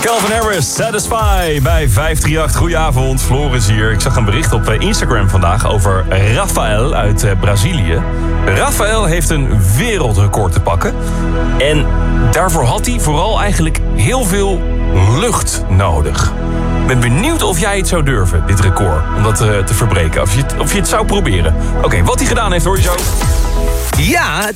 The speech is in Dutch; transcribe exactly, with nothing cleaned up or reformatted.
Calvin Harris, Satisfy bij vijf drie acht. Goedenavond, Floris hier. Ik zag een bericht op Instagram vandaag over Rafael uit Brazilië. Rafael heeft een wereldrecord te pakken. En daarvoor had hij vooral eigenlijk heel veel lucht nodig. Ik ben benieuwd of jij het zou durven, dit record, om dat uh, te verbreken. Of je, het, of je het zou proberen. Oké, okay, wat hij gedaan heeft hoor je zo. Ja, het